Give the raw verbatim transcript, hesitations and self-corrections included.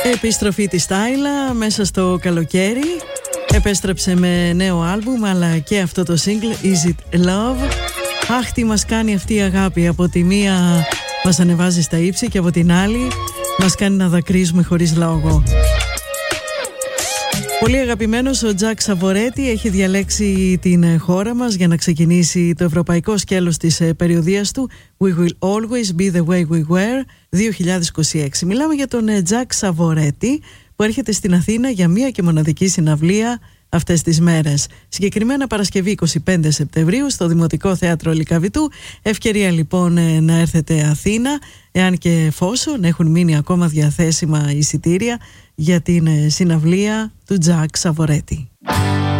Επιστροφή της Τάιλα μέσα στο καλοκαίρι. Επέστρεψε με νέο άλμπουμ, αλλά και αυτό το single Is It Love. Αχ, τι μας κάνει αυτή η αγάπη. Από τη μία μας ανεβάζει στα ύψη και από την άλλη μας κάνει να δακρύζουμε χωρίς λόγο. Πολύ αγαπημένος ο Τζακ Σαβορέτη έχει διαλέξει την χώρα μας για να ξεκινήσει το ευρωπαϊκό σκέλος της περιοδίας του We Will Always Be The Way We Were δύο χιλιάδες είκοσι έξι. Μιλάμε για τον Τζακ Σαβορέτη που έρχεται στην Αθήνα για μία και μοναδική συναυλία αυτές τις μέρες. Συγκεκριμένα Παρασκευή εικοστή πέμπτη Σεπτεμβρίου στο Δημοτικό Θέατρο Λυκαβητού. Ευκαιρία λοιπόν να έρθετε Αθήνα, εάν και εφόσον έχουν μείνει ακόμα διαθέσιμα εισιτήρια για την συναυλία του Τζακ Σαβορέτη.